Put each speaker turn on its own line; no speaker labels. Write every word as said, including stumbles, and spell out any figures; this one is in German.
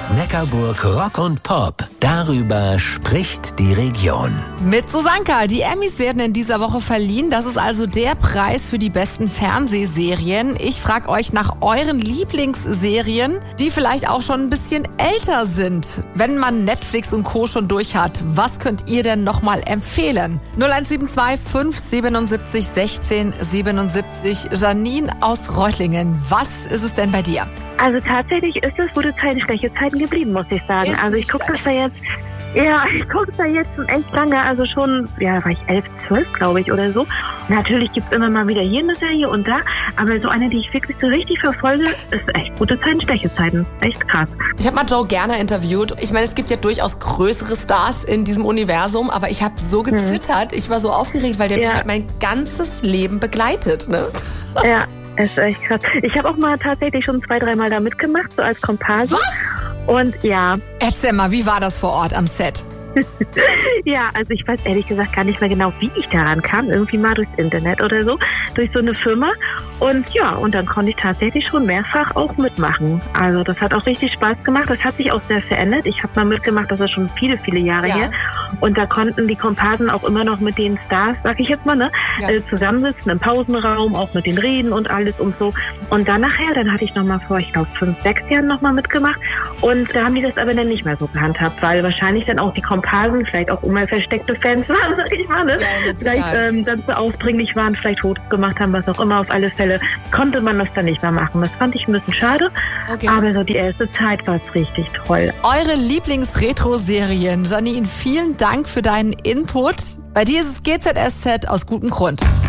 aus Neckarburg Rock und Pop. Darüber spricht die Region.
Mit Susanka. Die Emmys werden in dieser Woche verliehen. Das ist also der Preis für die besten Fernsehserien. Ich frage euch nach euren Lieblingsserien, die vielleicht auch schon ein bisschen älter sind. Wenn man Netflix und Co. schon durch hat, was könnt ihr denn nochmal empfehlen? null eins sieben zwei fünf siebenundsiebzig sechzehn siebenundsiebzig. Janine aus Reutlingen. Was ist es denn bei dir?
Also tatsächlich ist es gute Zeiten, schlechte Zeiten geblieben, muss ich sagen.
Ist
also ich gucke das da jetzt, ja, ich gucke da jetzt schon echt lange, also schon, ja, war ich elf, zwölf, glaube ich, oder so. Natürlich gibt es immer mal wieder hier eine Serie und da, aber so eine, die ich wirklich so richtig verfolge, ist echt gute Zeiten, schlechte Zeiten. Echt krass.
Ich habe mal Joe Gerner interviewt. Ich meine, es gibt ja durchaus größere Stars in diesem Universum, aber ich habe so gezittert, ich war so aufgeregt, weil der
Ja.
mich halt mein ganzes Leben begleitet, ne?
Ja, ist echt krass. Ich habe auch mal tatsächlich schon zwei, dreimal da mitgemacht, so als Komparse.
Was?
Und ja,
Erzähl mal, wie war das vor Ort am Set?
ja, also ich weiß ehrlich gesagt gar nicht mehr genau, wie ich daran kam. Irgendwie mal durchs Internet oder so, durch so eine Firma. Und ja, und dann konnte ich tatsächlich schon mehrfach auch mitmachen. Also das hat auch richtig Spaß gemacht. Das hat sich auch sehr verändert. Ich habe mal mitgemacht, das ist schon viele, viele Jahre
Ja.
her. Und da konnten die Komparsen auch immer noch mit den Stars, sag ich jetzt mal, ne,
Ja.
äh, zusammensitzen im Pausenraum, auch mit den Reden und alles und so. Und dann nachher, dann hatte ich noch mal vor, ich glaube, fünf, sechs Jahren noch mal mitgemacht. Und da haben die das aber dann nicht mehr so gehandhabt, weil wahrscheinlich dann auch die Komparsen, vielleicht auch immer versteckte Fans waren, sag ich mal, ne?
Ja, mit
Vielleicht
Sicherheit.
ähm, dann so aufdringlich waren, vielleicht Fotos gemacht haben, was auch immer. Auf alle Fälle konnte man das dann nicht mehr machen. Das fand ich ein bisschen schade.
Okay.
Aber so die erste Zeit war es richtig toll.
Eure Lieblings-Retro-Serien. Janine, vielen Dank für deinen Input. Bei dir ist es G Z S Z aus gutem Grund.